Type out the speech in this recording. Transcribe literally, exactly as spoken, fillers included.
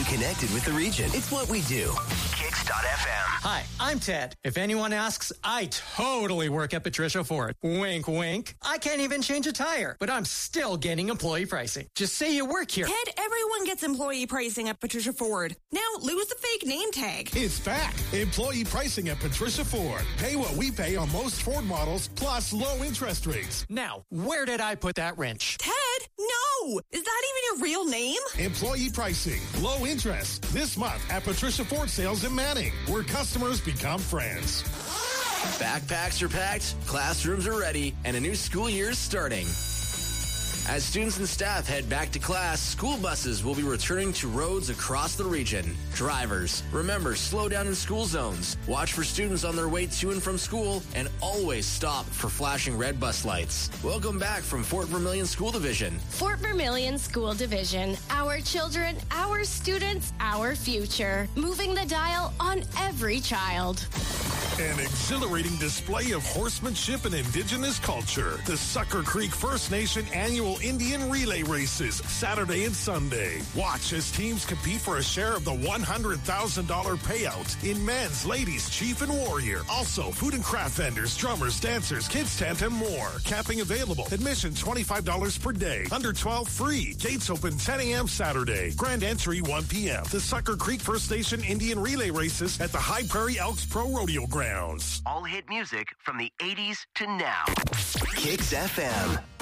connected with the region. It's what we do. Kicks dot F M. Hi, I'm Ted. If anyone asks, I totally work at Patricia Ford. Wink, wink. I can't even change a tire, but I'm still getting employee pricing. Just say you work here. Ted, everyone gets employee pricing at Patricia Ford. Now lose the fake name tag. It's back. Employee pricing at Patricia Ford. Pay what we pay on most Ford models, plus low interest rates. Now, where did I put that wrench? Ted, no! Is that even your real name? Employee pricing, low interest. This month at Patricia Ford Sales in Manning, where customers become friends. Backpacks are packed, classrooms are ready, and a new school year is starting. As students and staff head back to class, school buses will be returning to roads across the region. Drivers, remember, slow down in school zones. Watch for students on their way to and from school, and always stop for flashing red bus lights. Welcome back from Fort Vermilion School Division. Fort Vermilion School Division. Our children, our students, our future. Moving the dial on every child. An exhilarating display of horsemanship and indigenous culture. The Sucker Creek First Nation Annual Indian Relay Races, Saturday and Sunday. Watch as teams compete for a share of the one hundred thousand dollars payout in men's, ladies, chief, and warrior. Also, food and craft vendors, drummers, dancers, kids tent, and more. Camping available. Admission twenty-five dollars per day. Under twelve free. Gates open ten a.m. Saturday. Grand entry one p.m. The Sucker Creek First Nation Indian Relay Races at the High Prairie Elks Pro Rodeo Grounds. All hit music from the eighties to now. Kicks F M.